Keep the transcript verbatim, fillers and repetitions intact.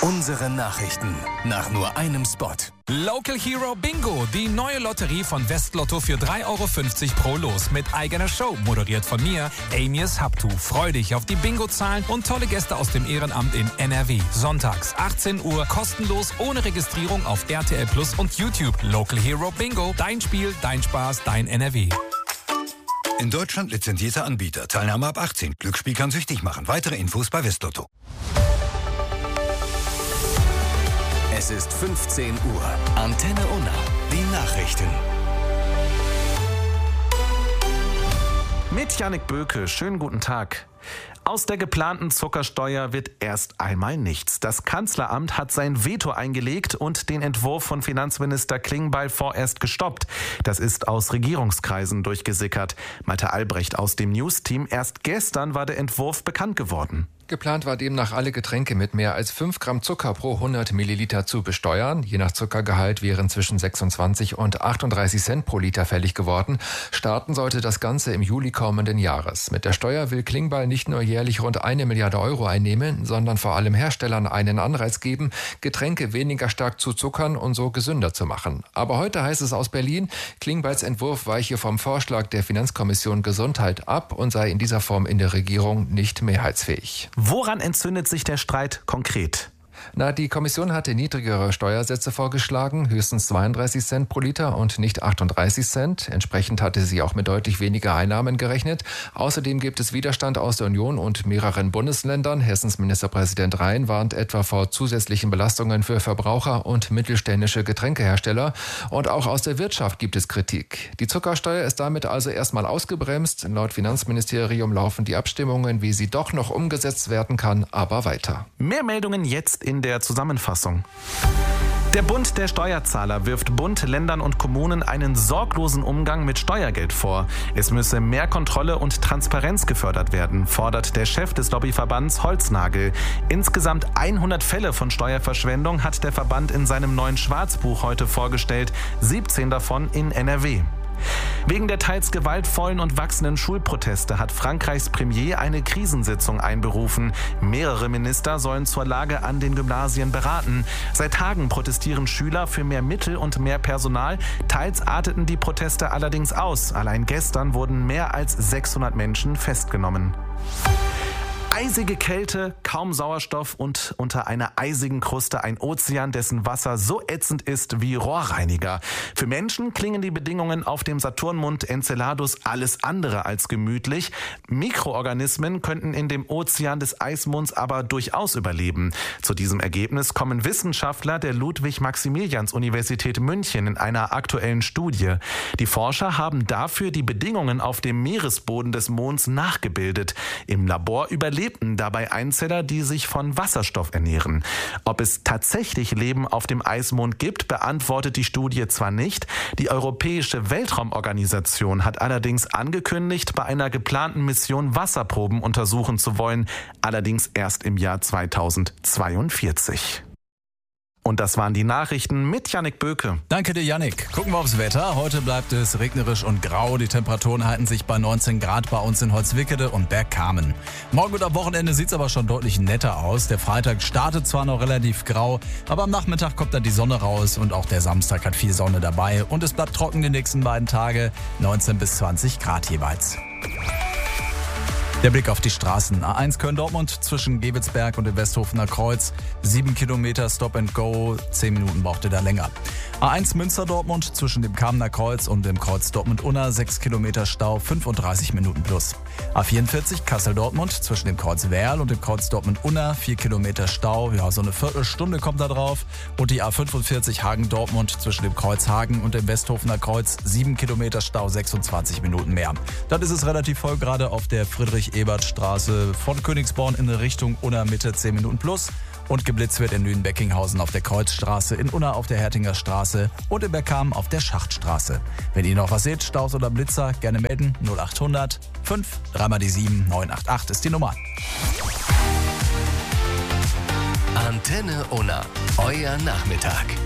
Unsere Nachrichten nach nur einem Spot. Local Hero Bingo, die neue Lotterie von Westlotto für drei Euro fünfzig pro Los mit eigener Show, moderiert von mir, Amias Haptu. Freu dich auf die Bingo-Zahlen und tolle Gäste aus dem Ehrenamt in N R W. Sonntags, achtzehn Uhr, kostenlos, ohne Registrierung auf R T L Plus und YouTube. Local Hero Bingo, dein Spiel, dein Spaß, dein N R W. In Deutschland lizenzierter Anbieter. Teilnahme ab achtzehn. Glücksspiel kann süchtig machen. Weitere Infos bei Westlotto. Es ist fünfzehn Uhr. Antenne Unna. Die Nachrichten. Mit Jannik Böke. Schönen guten Tag. Aus der geplanten Zuckersteuer wird erst einmal nichts. Das Kanzleramt hat sein Veto eingelegt und den Entwurf von Finanzminister Klingbeil vorerst gestoppt. Das ist aus Regierungskreisen durchgesickert. Malte Albrecht aus dem News-Team. Erst gestern war der Entwurf bekannt geworden. Geplant war demnach, alle Getränke mit mehr als fünf Gramm Zucker pro hundert Milliliter zu besteuern. Je nach Zuckergehalt wären zwischen sechsundzwanzig und achtunddreißig Cent pro Liter fällig geworden. Starten sollte das Ganze im Juli kommenden Jahres. Mit der Steuer will Klingbeil nicht nur jährlich rund eine Milliarde Euro einnehmen, sondern vor allem Herstellern einen Anreiz geben, Getränke weniger stark zu zuckern und so gesünder zu machen. Aber heute heißt es aus Berlin, Klingbeils Entwurf weiche vom Vorschlag der Finanzkommission Gesundheit ab und sei in dieser Form in der Regierung nicht mehrheitsfähig. Woran entzündet sich der Streit konkret? Na, die Kommission hatte niedrigere Steuersätze vorgeschlagen, höchstens zweiunddreißig Cent pro Liter und nicht achtunddreißig Cent. Entsprechend hatte sie auch mit deutlich weniger Einnahmen gerechnet. Außerdem gibt es Widerstand aus der Union und mehreren Bundesländern. Hessens Ministerpräsident Rhein warnt etwa vor zusätzlichen Belastungen für Verbraucher und mittelständische Getränkehersteller. Und auch aus der Wirtschaft gibt es Kritik. Die Zuckersteuer ist damit also erstmal ausgebremst. Laut Finanzministerium laufen die Abstimmungen, wie sie doch noch umgesetzt werden kann, aber weiter. Mehr Meldungen jetzt in der Zusammenfassung. Der Bund der Steuerzahler wirft Bund, Ländern und Kommunen einen sorglosen Umgang mit Steuergeld vor. Es müsse mehr Kontrolle und Transparenz gefördert werden, fordert der Chef des Lobbyverbands Holznagel. Insgesamt hundert Fälle von Steuerverschwendung hat der Verband in seinem neuen Schwarzbuch heute vorgestellt, siebzehn davon in N R W. Wegen der teils gewaltvollen und wachsenden Schulproteste hat Frankreichs Premier eine Krisensitzung einberufen. Mehrere Minister sollen zur Lage an den Gymnasien beraten. Seit Tagen protestieren Schüler für mehr Mittel und mehr Personal. Teils arteten die Proteste allerdings aus. Allein gestern wurden mehr als sechshundert Menschen festgenommen. Eisige Kälte, kaum Sauerstoff und unter einer eisigen Kruste ein Ozean, dessen Wasser so ätzend ist wie Rohrreiniger. Für Menschen klingen die Bedingungen auf dem Saturnmond Enceladus alles andere als gemütlich. Mikroorganismen könnten in dem Ozean des Eismonds aber durchaus überleben. Zu diesem Ergebnis kommen Wissenschaftler der Ludwig-Maximilians-Universität München in einer aktuellen Studie. Die Forscher haben dafür die Bedingungen auf dem Meeresboden des Monds nachgebildet. Im Labor überleben dabei Einzeller, die sich von Wasserstoff ernähren. Ob es tatsächlich Leben auf dem Eismond gibt, beantwortet die Studie zwar nicht. Die Europäische Weltraumorganisation hat allerdings angekündigt, bei einer geplanten Mission Wasserproben untersuchen zu wollen, allerdings erst im Jahr zweitausendzweiundvierzig. Und das waren die Nachrichten mit Jannik Böke. Danke dir, Jannik. Gucken wir aufs Wetter. Heute bleibt es regnerisch und grau. Die Temperaturen halten sich bei neunzehn Grad bei uns in Holzwickede und Bergkamen. Morgen und am Wochenende sieht es aber schon deutlich netter aus. Der Freitag startet zwar noch relativ grau, aber am Nachmittag kommt dann die Sonne raus und auch der Samstag hat viel Sonne dabei. Und es bleibt trocken die nächsten beiden Tage, neunzehn bis zwanzig Grad jeweils. Der Blick auf die Straßen. A eins Köln-Dortmund zwischen Gewitzberg und dem Westhofener Kreuz. Sieben Kilometer Stop and Go. Zehn Minuten brauchte da länger. A eins Münster-Dortmund zwischen dem Kamener Kreuz und dem Kreuz Dortmund-Unna. Sechs Kilometer Stau, fünfunddreißig Minuten plus. A vierundvierzig Kassel-Dortmund zwischen dem Kreuz Werl und dem Kreuz Dortmund-Unna. Vier Kilometer Stau. Ja, so eine Viertelstunde kommt da drauf. Und die A fünfundvierzig Hagen-Dortmund zwischen dem Kreuz Hagen und dem Westhofener Kreuz. Sieben Kilometer Stau, sechsundzwanzig Minuten mehr. Dann ist es relativ voll, gerade auf der Friedrich-Ebert-Straße von Königsborn in Richtung Unna Mitte, zehn Minuten plus. Und geblitzt wird in Lünen-Beckinghausen auf der Kreuzstraße, in Unna auf der Hertinger Straße und in Bergkamen auf der Schachtstraße. Wenn ihr noch was seht, Staus oder Blitzer, gerne melden. null achthundert fünf, dreimal die sieben, neun acht acht ist die Nummer. Antenne Unna, euer Nachmittag.